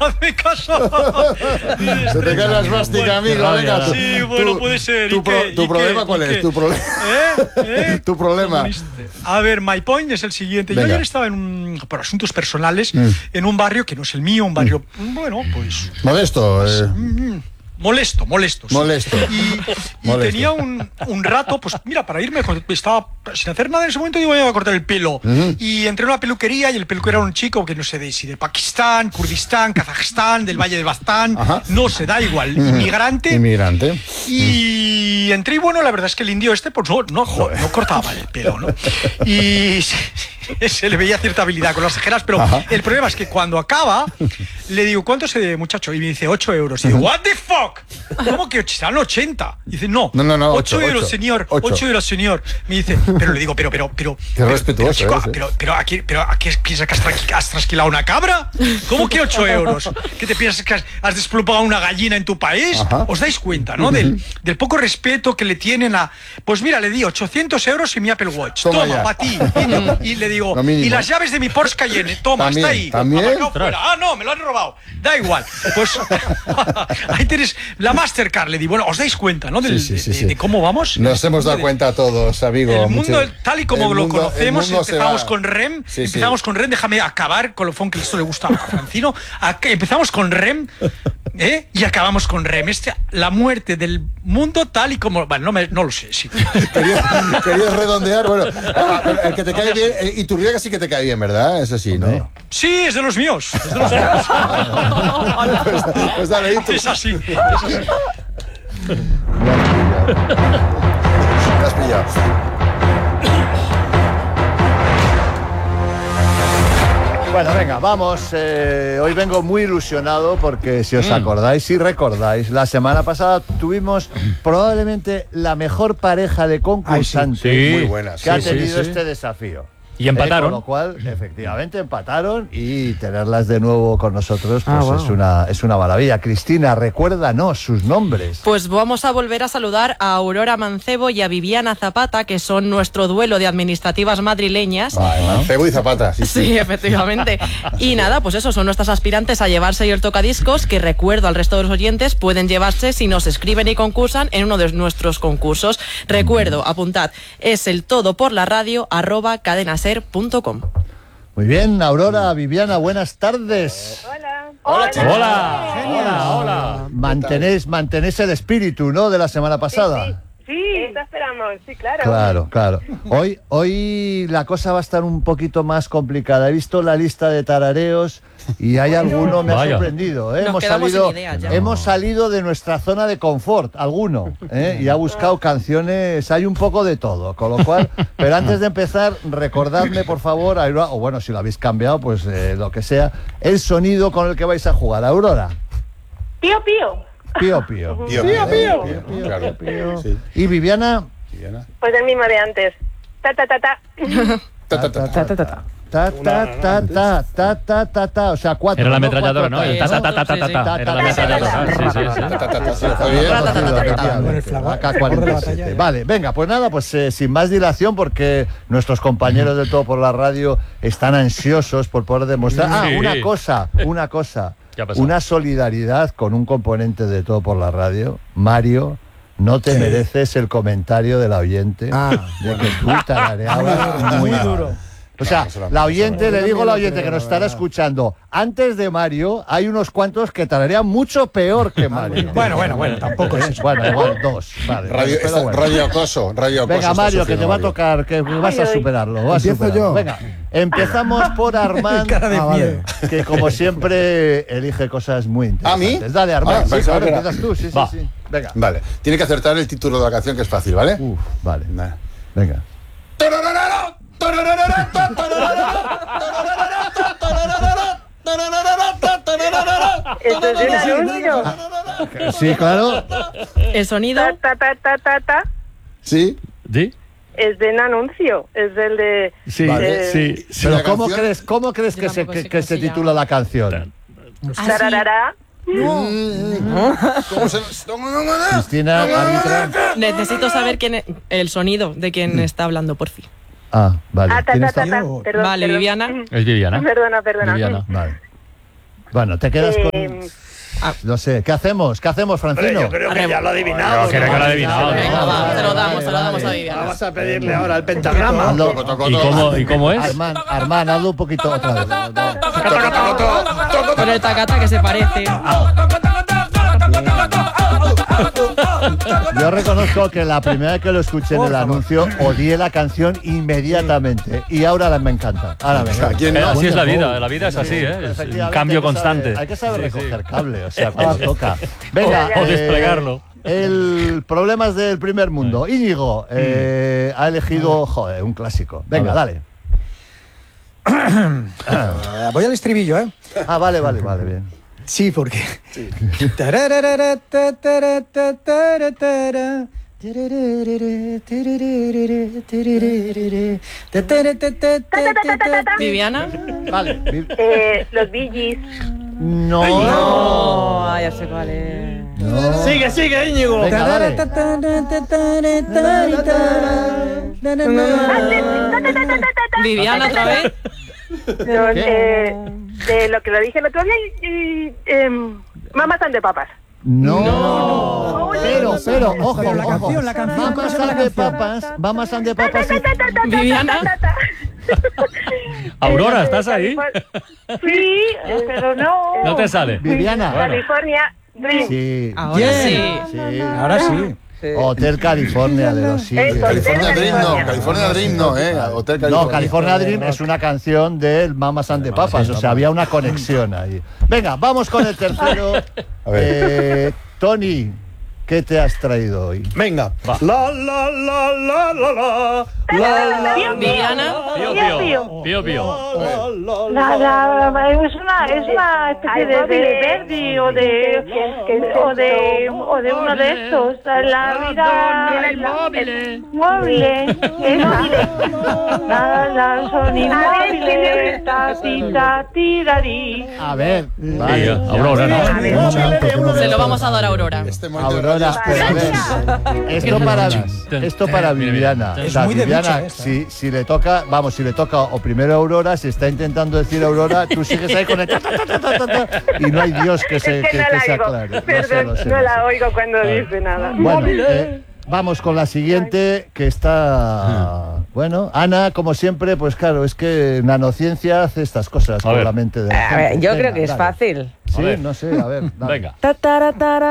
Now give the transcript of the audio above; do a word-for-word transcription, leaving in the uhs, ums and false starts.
hazme caso. Se te cae la esvástica, amigo. Bueno, venga, tú, sí, bueno, tú, puede ser. ¿Tu, ¿Y pro, qué? tu ¿Y problema qué? cuál ¿Y es? qué? ¿Tu, pro... ¿Eh? ¿Eh? ¿Tu problema? A ver, my point es el siguiente. Venga. Yo ayer estaba en un, por asuntos personales Mm. en un barrio que no es el mío, un barrio, bueno, pues... Modesto. Eh. Mm, molesto, molesto. Sí. Molesto. Y, y Molesto. tenía un, un rato, pues mira, para irme, estaba sin hacer nada en ese momento, digo, voy a cortar el pelo. Uh-huh. Y entré en una peluquería y el peluquero era un chico que no sé de si de Pakistán, Kurdistán, Kazajstán, del Valle de Baztán, Ajá. no sé, da igual, Uh-huh. inmigrante. Inmigrante. Y entré y bueno, la verdad es que el indio este, pues no, no, no cortaba mal el pelo, ¿no? Y se, se le veía cierta habilidad con las tijeras, pero Ajá. el problema es que cuando acaba, le digo, ¿cuánto es ese muchacho? Y me dice, ocho euros. Y digo, ¿what the fuck? ¿Cómo que serán ochenta? Y dice, no, No, no, no, ocho ocho, euros, ocho. señor, Ocho. ocho euros, señor. Me dice, pero le digo, pero, pero, pero... Qué pero, respetuoso pero, chico, eres, ¿eh? pero, pero, aquí, pero aquí piensas que has, tra- has trasquilado una cabra. ¿Cómo que ocho euros? ¿Qué te piensas que has, has desplumado una gallina en tu país? Ajá. ¿Os dais cuenta, no? Del, del poco respeto que le tienen a... Pues mira, le di ochocientos euros y mi Apple Watch. Toma Toma, ya. para ti. niño. Y le digo, Lo mínimo. y las llaves de mi Porsche Cayenne. Toma, También, está ahí. también. Aparcado fuera. Ah, no, me lo han robado. Da igual. Pues ahí tienes la Mastercard. Le di, bueno, ¿os dais cuenta, no? Del, Sí, sí, sí, de, sí. de cómo vamos. Nos hemos dado De- cuenta todos, amigo. el mundo, Mucho- tal y como el lo mundo- el conocemos, mundo se empezamos va. con REM, Sí, sí. empezamos con REM, déjame acabar con lo fon que esto le gusta a Francino, a- empezamos con REM, ¿eh? Y acabamos con REM, este, la muerte del mundo tal y como, bueno, no, me, no lo sé, sí. Querías, querías redondear, bueno, ah, pero el que te cae bien, eh, Iturriaga sí que te cae bien, ¿verdad? Eso sí, ¿no? Sí, es de los míos, es de los míos. Pues, pues dale, Itu. Es así, es así. Me has pillado. Bueno, venga, vamos. Eh, hoy vengo muy ilusionado porque si os acordáis, si recordáis, la semana pasada tuvimos probablemente la mejor pareja de concursantes Ay, sí. Sí. Muy buenas. que ha Sí, tenido sí, sí. este desafío. Y empataron. Eh, con lo cual, efectivamente, empataron y tenerlas de nuevo con nosotros pues Ah, wow. es, una, es una maravilla. Cristina, recuérdanos sus nombres. Pues vamos a volver a saludar a Aurora Mancebo y a Viviana Zapata, que son nuestro duelo de administrativas madrileñas. Ay, Mancebo y Zapata, sí, sí. Sí, efectivamente. Y nada, pues eso, son nuestras aspirantes a llevarse el tocadiscos, que recuerdo al resto de los oyentes, pueden llevarse si nos escriben y concursan en uno de nuestros concursos. Recuerdo, apuntad, es el todo por la radio arroba cadenaser punto com. Muy bien, Aurora, Viviana, buenas tardes. Hola. Hola, chicos. Hola, hola, hola. Mantenéis, mantenéis el espíritu, ¿no?, de la semana pasada. Sí, sí, eso esperamos, sí, claro. Claro, claro. Hoy, hoy la cosa va a estar un poquito más complicada. He visto la lista de tarareos y hay alguno, me ha Vaya. sorprendido. ¿eh? Nos Hemos quedamos salido, sin ideas ya. hemos salido de nuestra zona de confort, alguno, ¿eh? y ha buscado canciones. Hay un poco de todo, con lo cual. Pero antes de empezar, recordadme, por favor, Aurora, o bueno, si lo habéis cambiado, pues eh, lo que sea, el sonido con el que vais a jugar. Aurora. Pío, pío. Pío, pío. Pío, Pío, pío. pío, claro. Sí. Y Viviana. Viviana. Pues el mismo de antes. Ta, ta, ta, ta. Ta, ta, ta, ta. Ta, ta, ta. Ta, ta, ta, ta, ta, ta, ta, ta. O sea, cuatro. Era la ¿no? ametralladora, Cuatro ¿no? El ta, taes, ta, ta, ta, ta, Sí, ta. sí. Era la ametralladora. Sí, sí, sí. Ta, ta, ta, ta. Sí, está bien. La K cuarenta y siete. Vale, venga, pues nada, pues eh, sin más dilación, porque nuestros compañeros de Todo por la Radio están ansiosos por poder demostrar. Ah, Sí. una cosa, una cosa. ¿Qué ha pasado? Una solidaridad con un componente de Todo por la Radio. Mario, no te mereces el comentario del oyente de que tú tarareabas muy duro. O sea, la oyente, le digo a la oyente que nos estará escuchando, antes de Mario hay unos cuantos que tararean mucho peor que Mario. Bueno, bueno, bueno, tampoco es eso. Bueno, igual dos. Vale, Radio, pero está- bueno. radio acoso, radio acoso. Venga, está Mario, que sufriendo te va a Mario. tocar, que vas a ay. superarlo. vas a Empiezo superarlo. yo. Venga, empezamos por Armand, Cara de Ah, miedo. vale. que como siempre elige cosas muy ¿A mí? interesantes. Dale, Armand. Ah, sí, pensaba claro, que era- empiezas tú, sí, sí, Va. sí. Venga. Vale, tiene que acertar el título de la canción, que es fácil, ¿vale? Uf, vale. Vale. Venga. Esto es un anuncio. Sí, claro. El sonido, Ta, ta, ta, ta, ta, ta. ¿Sí? ¿Sí? Es de un anuncio. Es del de... Sí, Vale. sí. Si Pero la ¿cómo canción- crees, cómo crees Yo que se, tampoco que, sé que cómo se se titula llama. la canción? Tararara. ¿Cómo se...? Cristina, arbitra. necesito saber quién es- el sonido de quien está hablando, por fin. Ah, vale. Ah, ta, ¿Quién ta, está? ta, ta. Perdón, Vale, perdón. Viviana. Es Viviana. Perdona, perdona. Viviana. Vale. Bueno, te quedas con... Eh, No sé, ¿qué hacemos? ¿Qué hacemos, Francino? Yo creo que ya lo ha adivinado. Yo creo que lo ha adivinado. Venga, va, vale, te lo damos, vale, te lo damos vale. a Viviana. Vamos a pedirle ahora el pentagrama. Hazlo- ¿Y cómo, ¿Y cómo es? Armán, Armán, hazlo un poquito otra vez. Con el tacata que se parece. Yo reconozco que la primera vez que lo escuché en el anuncio odié la canción inmediatamente y ahora la- me encanta. Ahora me encanta. ¿Quién Eh, no? Así es la vida, Wonderful. la vida es así, ¿eh? Es un Efectivamente, cambio hay que constante. saber- hay que saber Sí, sí. recoger cable, o sea, cuando toca. Venga, O desplegarlo. El problemas del primer mundo. Íñigo eh, ha elegido, joder, un clásico. Venga, dale. Ah, voy al estribillo, ¿eh? Ah, vale, vale, vale, bien. Sí, porque. Viviana. Vale. vi- eh, los Bee Gees. No. Oh, ah, ya sé cuál es. No. Sigue, sigue, Íñigo. Venga, dale. Viviana otra vez. Los, eh, de lo que lo dije el otro día y, y em, Mamas and the Papas. No. Pero, pero, ojo, Pero la ojo. canción, la canción, ¿cómo Mamas se llama and la the canción? papas, mamas and the papas. Viviana. Aurora, Eh, ¿estás ahí? Sí, eh, pero no. No te sale. Viviana. California Dream. Sí. Ahora Bien. sí. Sí. Ahora sí. Hotel California de los Eso, Singles. California Dream no, California. California Dream no, ¿eh? Hotel California. No, California Dream es una canción del Mamas and the Papas, o sea, había una conexión ahí. Venga, vamos con el tercero. A ver. Eh, Tony, ¿qué te has traído hoy? Venga. La, la, la, la, la, la. La, la, Viviana. Pío, pío. Pío, pío. La, la, es una es una especie de, de Verdi o de o de o de uno de estos. La vida el móvil móvil la la son inmóviles ta tirarí. A ver, Sí, vale. Aurora, ¿no? Se lo vamos a dar a Aurora. Este momento de Aurora, radio- pero a ver, esto para, esto para Viviana. O sea, Es muy de Viviana, bicha esta. si, si le toca, vamos, si le toca o primero Aurora, si está intentando decir Aurora, tú sigues ahí con el ta, ta, ta, ta, ta, ta, y no hay Dios que se, Es que que, no que la se oigo. aclare. No sé, Perdón, no sé, no no la sé. oigo cuando dice nada. Bueno, eh, vamos con la siguiente, que está... Bueno, Ana, como siempre, pues claro, es que nanociencia hace estas cosas A con ver. la mente de la A ver, gente. yo Venga, creo que es dale. fácil. Sí, A ver. no sé, a ver. dale. Venga. Ta, tara, tara.